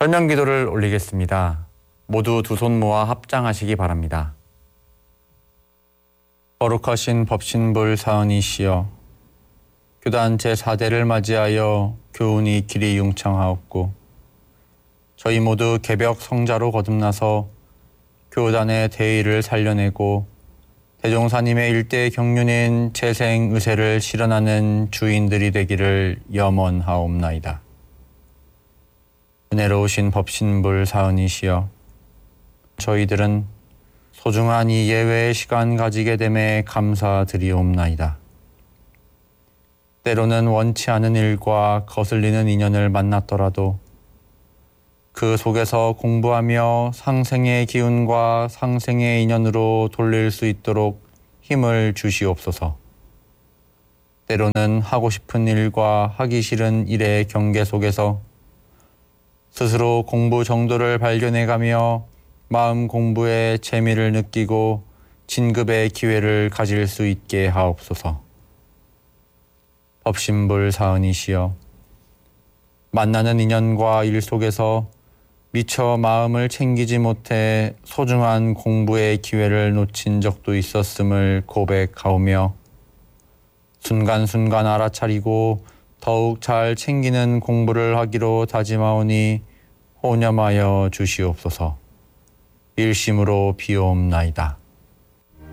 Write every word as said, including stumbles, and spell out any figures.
설명기도를 올리겠습니다. 모두 두 손 모아 합장하시기 바랍니다. 거룩하신 법신불 사은이시여, 교단 제사 대를 맞이하여 교훈이 길이 융창하옵고 저희 모두 개벽 성자로 거듭나서 교단의 대의를 살려내고 대종사님의 일대 경륜인 재생 의세를 실현하는 주인들이 되기를 염원하옵나이다. 은혜로우신 법신불 사은이시여, 저희들은 소중한 이 예외의 시간 가지게 됨에 감사드리옵나이다. 때로는 원치 않은 일과 거슬리는 인연을 만났더라도 그 속에서 공부하며 상생의 기운과 상생의 인연으로 돌릴 수 있도록 힘을 주시옵소서. 때로는 하고 싶은 일과 하기 싫은 일의 경계 속에서 스스로 공부 정도를 발견해가며 마음 공부에 재미를 느끼고 진급의 기회를 가질 수 있게 하옵소서. 법신불 사은이시여, 만나는 인연과 일 속에서 미처 마음을 챙기지 못해 소중한 공부의 기회를 놓친 적도 있었음을 고백하오며 순간순간 알아차리고 더욱 잘 챙기는 공부를 하기로 다짐하오니 호념하여 주시옵소서. 일심으로 비옵나이다.